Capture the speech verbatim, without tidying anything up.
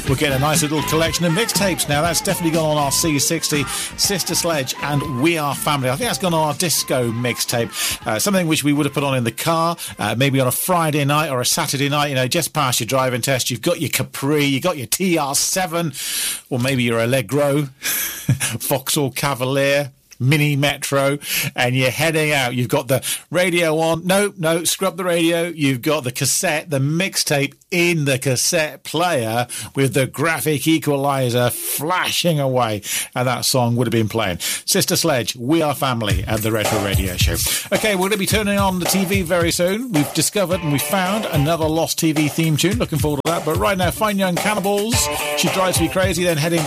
we're getting a nice little collection of mixtapes now. That's definitely gone on our C sixty, Sister Sledge and We Are Family. I think that's gone on our disco mixtape, uh, something which we would have put on in the car, uh, maybe on a Friday night or a Saturday night, you know, just past your driving test. You've got your Capri, you've got your T R seven, or maybe your Allegro, Vauxhall Cavalier, Mini Metro, and you're heading out. You've got the radio on. No, no, scrub the radio. You've got the cassette, the mixtape in the cassette player with the graphic equalizer flashing away, and that song would have been playing. Sister Sledge, We Are Family at the Retro Radio Show. Okay, we're going to be turning on the T V very soon. We've discovered and we found another lost T V theme tune. Looking forward to that. But right now, Fine Young Cannibals, She Drives Me Crazy, then heading back